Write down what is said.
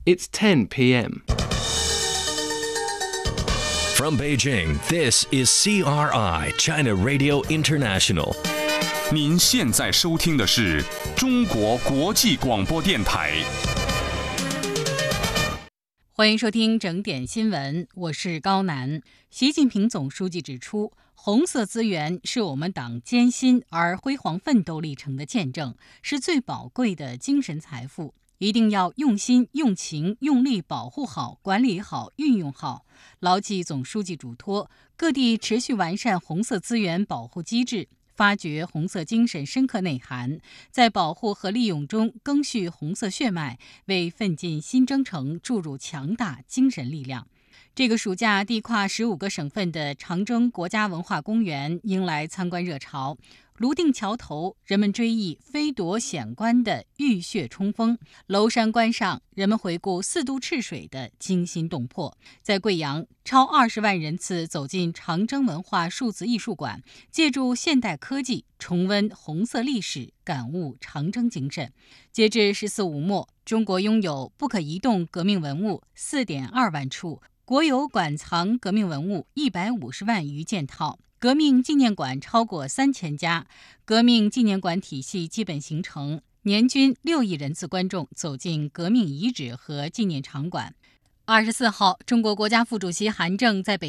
It's 10 p.m. From Beijing, this is CRI, China Radio International. 您现在收听的是中国国际广播电台。 欢迎收听整点新闻，我是高楠。习近平总书记指出，红色资源是我们党艰辛而辉煌奋斗历程的见证，是最宝贵的精神财富，一定要用心、用情、用力保护好、管理好、运用好。牢记总书记嘱托，各地持续完善红色资源保护机制，发掘红色精神深刻内涵，在保护和利用中赓续红色血脉，为奋进新征程注入强大精神力量。这个暑假，地跨15个省份的长征国家文化公园迎来参观热潮。泸定桥头，人们追忆飞夺显关的浴血冲锋；娄山关上，人们回顾4渡赤水的惊心动魄。在贵阳，超20万人次走进长征文化数字艺术馆，借助现代科技重温红色历史，感悟长征精神。截至14五末，中国拥有不可移动革命文物4.2万处，国有馆藏革命文物150万余件套。革命纪念馆超过3000家，革命纪念馆体系基本形成，年均6亿人次观众走进革命遗址和纪念场馆。24号，中国国家副主席韩正在北